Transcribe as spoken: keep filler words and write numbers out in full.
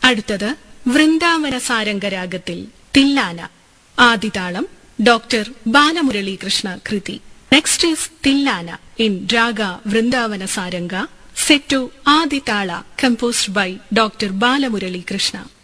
അടുത്തത് വൃന്ദാവന സാരംഗരാഗത്തിൽ തില്ലാന. ആദിതാളം ഡോക്ടർ ബാലമുരളി കൃഷ്ണ കൃതി. Next is thillana in raga Vrindavana സാരംഗ, set to Aditala, composed by Doctor Balamurali Krishna.